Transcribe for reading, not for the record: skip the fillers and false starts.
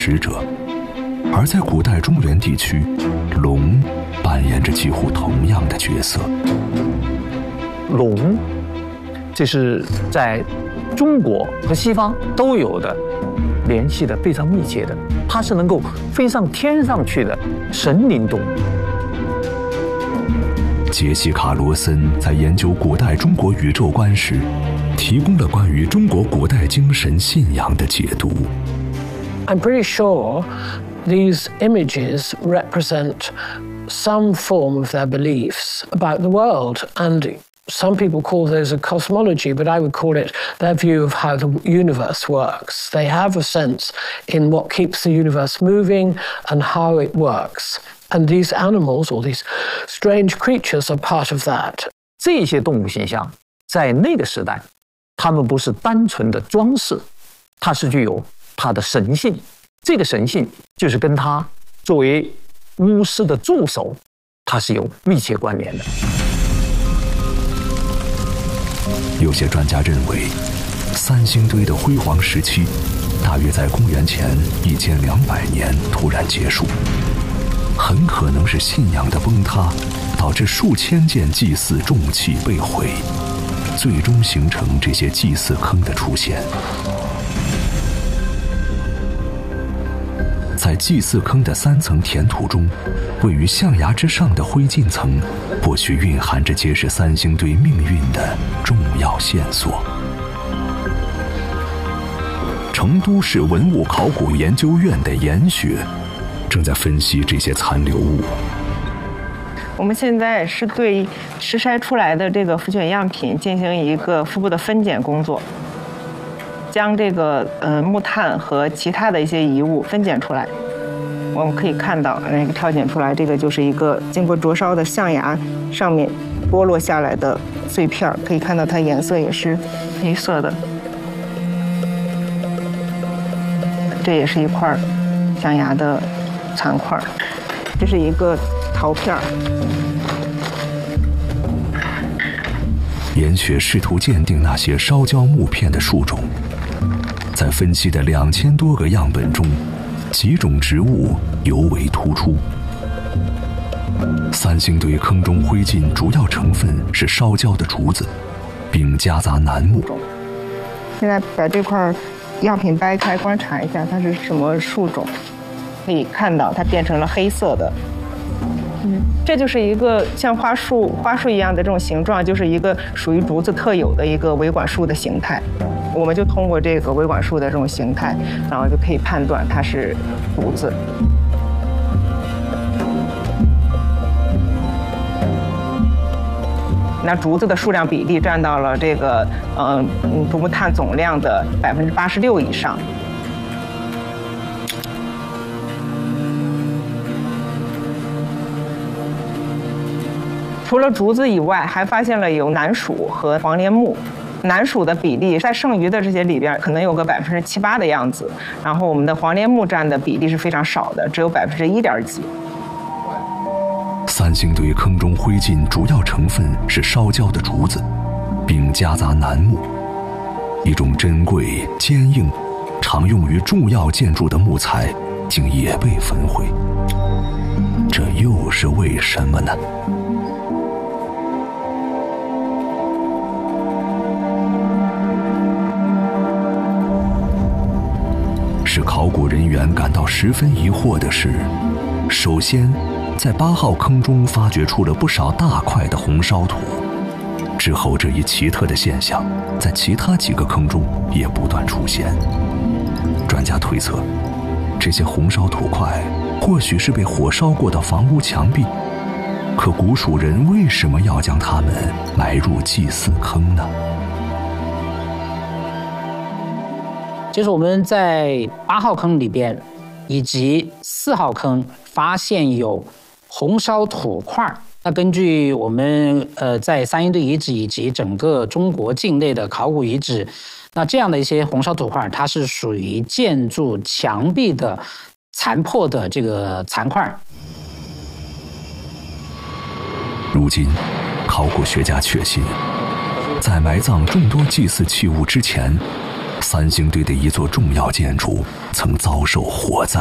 使者，而在古代中原地区，龙扮演着几乎同样的角色。 龙，这是在中国和西方都有的，联系的非常密切的，它是能够飞上天上去的神灵动物。 杰西卡·罗森在研究古代中国宇宙观时，提供了关于中国古代精神信仰的解读。 I'm pretty sure these images represent some form of their beliefs about the world, and some people call those a cosmology, but I would call it their view of how the universe works. They have a sense in what keeps the universe moving and how it works. And these animals, or these strange creatures, are part of that. 这些动物形象在那个时代，它们不是单纯的装饰，它是具有它的神性。这个神性就是跟它作为巫师的助手，它是有密切关联的。 有些专家认为，三星堆的辉煌时期大约在公元前1200年突然结束，很可能是信仰的崩塌导致数千件祭祀重器被毁，最终形成这些祭祀坑的出现。在祭祀坑的3层填土中，位于象牙之上的灰烬层或许蕴含着揭示三星堆命运的重要线索。成都市文物考古研究院的严雪正在分析这些残留物。 我们现在是对实筛出来的这个腐卷样品进行一个初步的分拣工作，将这个木炭和其他的一些遗物分拣出来。我们可以看到那个挑拣出来，这个就是一个经过灼烧的象牙上面剥落下来的碎片，可以看到它颜色也是黑色的。这也是一块象牙的残块，这是一个陶片。 严雪试图鉴定那些烧焦木片的树种，在分析的2000多个样本中，几种植物尤为突出。三星堆坑中灰烬主要成分是烧焦的竹子，并夹杂楠木。 现在把这块样品掰开观察一下，它是什么树种？可以看到它变成了黑色的。这就是一个像花束一样的这种形状，就是一个属于竹子特有的一个维管束的形态。我们就通过这个维管束的这种形态，然后就可以判断它是竹子。那竹子的数量比例占到了这个竹木炭总量的86%以上。除了竹子以外，还发现了有楠属和黄连木。楠属的比例在剩余的这些里边可能有个7%、8%的样子，然后我们的黄连木占的比例是非常少的，只有1%几。 三星堆坑中灰烬主要成分是烧焦的竹子，并夹杂楠木，一种珍贵、坚硬、常用于重要建筑的木材，竟也被焚毁。这又是为什么呢？使考古人员感到十分疑惑的是，首先在8号坑中发掘出了不少大块的红烧土，之后这一奇特的现象在其他几个坑中也不断出现。专家推测，这些红烧土块或许是被火烧过的房屋墙壁，可古蜀人为什么要将它们埋入祭祀坑呢？ 就是我们在8号坑里边以及4号坑发现有红烧土块。那根据我们在三星堆遗址以及整个中国境内的考古遗址，那这样的一些红烧土块，它是属于建筑墙壁的残破的这个残块。 如今，考古学家确信，在埋葬众多祭祀器物之前， 三星堆的一座重要建筑曾遭受火灾。